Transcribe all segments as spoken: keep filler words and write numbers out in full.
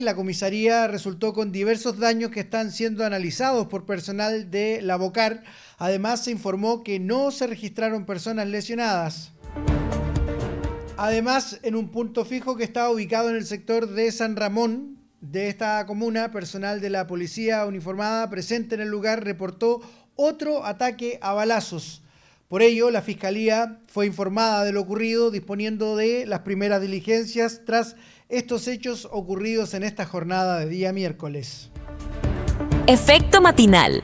La comisaría resultó con diversos daños que están siendo analizados por personal de la Bocar. Además, se informó que no se registraron personas lesionadas. Además, en un punto fijo que estaba ubicado en el sector de San Ramón de esta comuna, personal de la policía uniformada presente en el lugar reportó otro ataque a balazos. Por ello, la Fiscalía fue informada de lo ocurrido, disponiendo de las primeras diligencias tras estos hechos ocurridos en esta jornada de día miércoles. Efecto matinal.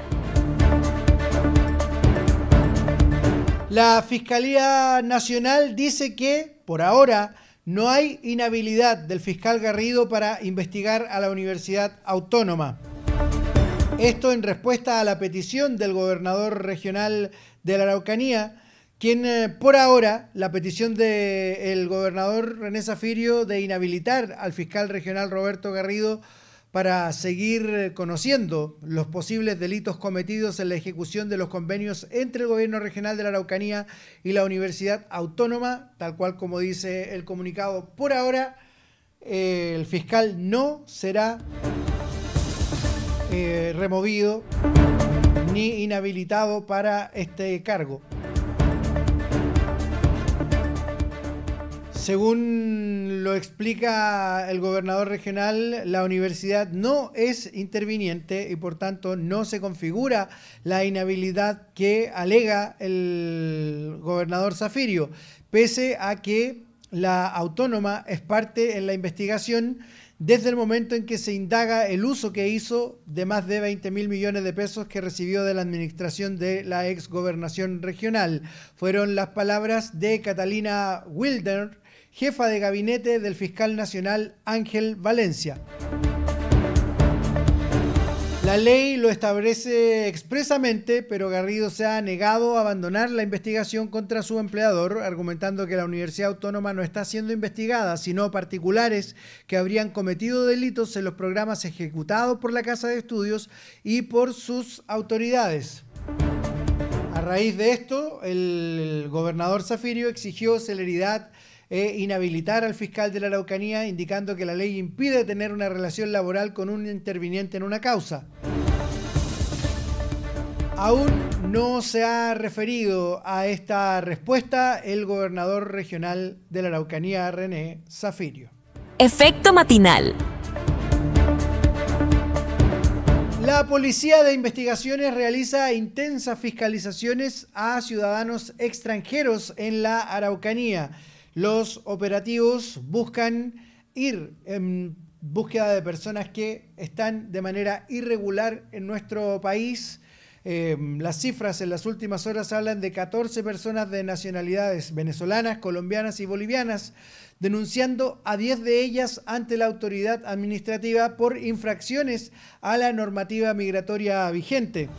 La Fiscalía Nacional dice que, por ahora, no hay inhabilidad del fiscal Garrido para investigar a la Universidad Autónoma. Esto en respuesta a la petición del gobernador regional de la Araucanía, quien eh, por ahora, la petición del gobernador René Zafirio de inhabilitar al fiscal regional Roberto Garrido para seguir conociendo los posibles delitos cometidos en la ejecución de los convenios entre el gobierno regional de la Araucanía y la Universidad Autónoma, tal cual como dice el comunicado. Por ahora, eh, el fiscal no será eh, removido ni inhabilitado para este cargo. Según lo explica el gobernador regional, la universidad no es interviniente y por tanto no se configura la inhabilidad que alega el gobernador Zafirio, pese a que la autónoma es parte en la investigación desde el momento en que se indaga el uso que hizo de más de veinte mil millones de pesos que recibió de la administración de la ex gobernación regional. Fueron las palabras de Catalina Wilder, jefa de gabinete del fiscal nacional Ángel Valencia. La ley lo establece expresamente, pero Garrido se ha negado a abandonar la investigación contra su empleador, argumentando que la Universidad Autónoma no está siendo investigada, sino particulares que habrían cometido delitos en los programas ejecutados por la Casa de Estudios y por sus autoridades. A raíz de esto, el gobernador Zafirio exigió celeridad e inhabilitar al fiscal de la Araucanía, indicando que la ley impide tener una relación laboral con un interviniente en una causa. Aún no se ha referido a esta respuesta el gobernador regional de la Araucanía, René Zafirio. Efecto matinal. La Policía de Investigaciones realiza intensas fiscalizaciones a ciudadanos extranjeros en la Araucanía. Los operativos buscan ir en búsqueda de personas que están de manera irregular en nuestro país. Eh, las cifras en las últimas horas hablan de catorce personas de nacionalidades venezolanas, colombianas y bolivianas, denunciando a diez de ellas ante la autoridad administrativa por infracciones a la normativa migratoria vigente.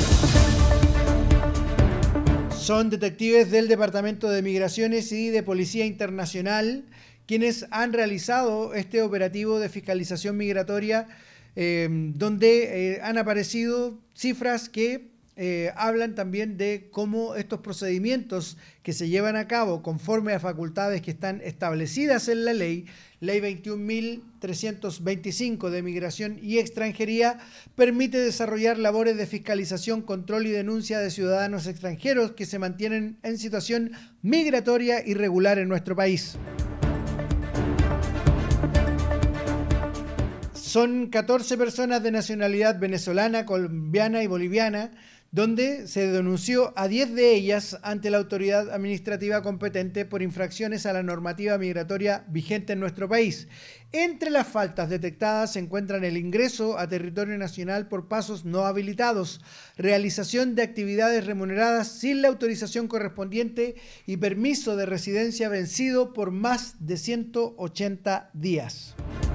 Son detectives del Departamento de Migraciones y de Policía Internacional quienes han realizado este operativo de fiscalización migratoria, eh, donde eh, han aparecido cifras que eh, hablan también de cómo estos procedimientos que se llevan a cabo conforme a facultades que están establecidas en la ley, Ley veintiún mil trescientos veinticinco de Migración y Extranjería, permite desarrollar labores de fiscalización, control y denuncia de ciudadanos extranjeros que se mantienen en situación migratoria irregular en nuestro país. Son catorce personas de nacionalidad venezolana, colombiana y boliviana, donde se denunció a diez de ellas ante la autoridad administrativa competente por infracciones a la normativa migratoria vigente en nuestro país. Entre las faltas detectadas se encuentran el ingreso a territorio nacional por pasos no habilitados, realización de actividades remuneradas sin la autorización correspondiente y permiso de residencia vencido por más de ciento ochenta días.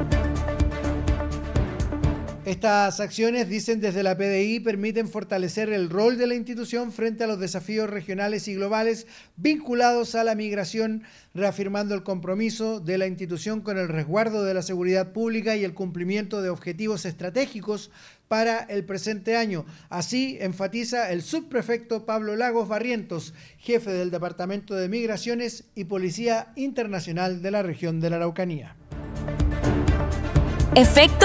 Estas acciones, dicen desde la P D I, permiten fortalecer el rol de la institución frente a los desafíos regionales y globales vinculados a la migración, reafirmando el compromiso de la institución con el resguardo de la seguridad pública y el cumplimiento de objetivos estratégicos para el presente año. Así enfatiza el subprefecto Pablo Lagos Barrientos, jefe del Departamento de Migraciones y Policía Internacional de la región de la Araucanía. Efecto